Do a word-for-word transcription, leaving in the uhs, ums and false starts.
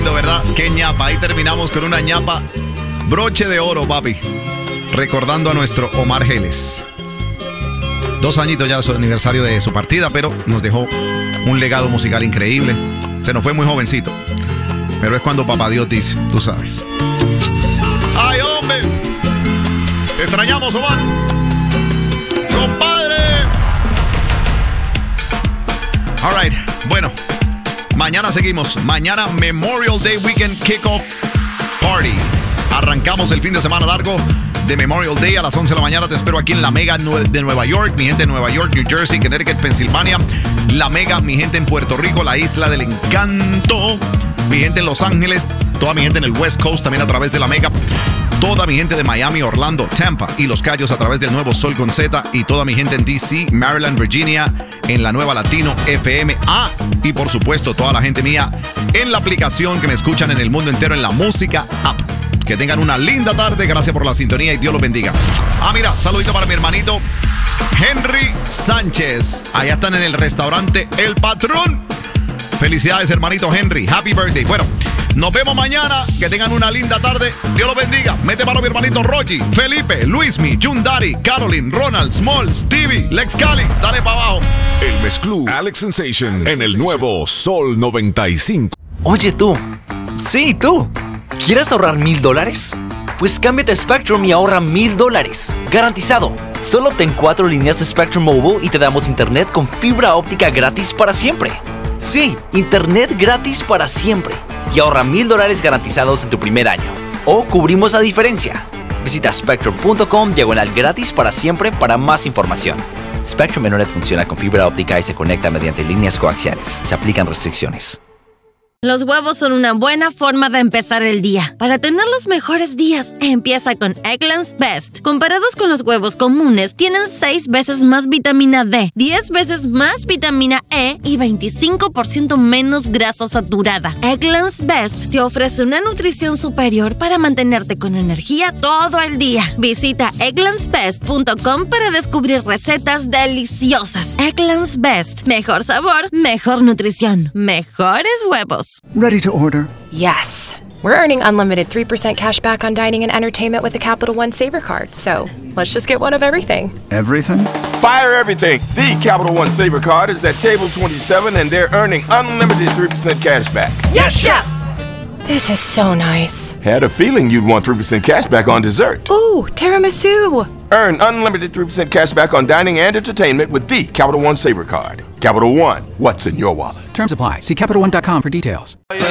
lindo, ¿verdad? Qué ñapa. Ahí terminamos con una ñapa. Broche de oro, papi. Recordando a nuestro Omar Geles. Dos añitos ya de su aniversario de su partida, pero nos dejó un legado musical increíble. Se nos fue muy jovencito. Pero es cuando papá Dios dice, tú sabes. ¡Ay, hombre! Te extrañamos, Omar. ¡Compadre! All right. Bueno, mañana seguimos. Mañana Memorial Day Weekend Kickoff Party. Arrancamos el fin de semana largo de Memorial Day a las once de la mañana. Te espero aquí en la Mega de Nueva York. Mi gente en Nueva York, New Jersey, Connecticut, Pensilvania. La Mega, mi gente en Puerto Rico, la Isla del Encanto. Mi gente en Los Ángeles. Toda mi gente en el West Coast también a través de la Mega. Toda mi gente de Miami, Orlando, Tampa y Los Cayos a través del nuevo Sol con Z. Y toda mi gente en D C, Maryland, Virginia, en la nueva Latino F M. Ah, y por supuesto toda la gente mía en la aplicación que me escuchan en el mundo entero en la Música App. Que tengan una linda tarde. Gracias por la sintonía y Dios los bendiga. Ah, mira, saludito para mi hermanito Henry Sánchez. Allá están en el restaurante El Patrón. Felicidades, hermanito Henry. Happy birthday. Bueno, nos vemos mañana. Que tengan una linda tarde. Dios los bendiga. Mete mano mi hermanito Rocky, Felipe, Luismi, Jundari, Caroline, Ronald, Small, Stevie, Lex Cali. Dale para abajo. El mezclú Alex Sensation en el nuevo Sol noventa y cinco. Oye tú. Sí, tú. ¿Quieres ahorrar mil dólares? Pues cámbiate a Spectrum y ahorra mil dólares. Garantizado. Solo obtén cuatro líneas de Spectrum Mobile y te damos internet con fibra óptica gratis para siempre. Sí, internet gratis para siempre. Y ahorra mil dólares garantizados en tu primer año. O cubrimos la diferencia. Visita spectrum punto com diagonal gratis para siempre para más información. Spectrum Internet funciona con fibra óptica y se conecta mediante líneas coaxiales. Se aplican restricciones. Los huevos son una buena forma de empezar el día. Para tener los mejores días, empieza con Eggland's Best. Comparados con los huevos comunes, tienen seis veces más vitamina D, diez veces más vitamina E y veinticinco por ciento menos grasa saturada. Eggland's Best te ofrece una nutrición superior para mantenerte con energía todo el día. Visita egglands best punto com para descubrir recetas deliciosas. Eggland's Best. Mejor sabor, mejor nutrición, mejores huevos. Ready to order? Yes. We're earning unlimited three percent cash back on dining and entertainment with the Capital One Saver Card, so let's just get one of everything. Everything? Fire everything! The Capital One Saver Card is at table twenty-seven and they're earning unlimited three percent cash back. Yes, Chef! This is so nice. Had a feeling you'd want three percent cash back on dessert. Ooh, tiramisu! Earn unlimited three percent cash back on dining and entertainment with the Capital One Saver Card. Capital One, what's in your wallet? Terms apply. See Capital One dot com for details.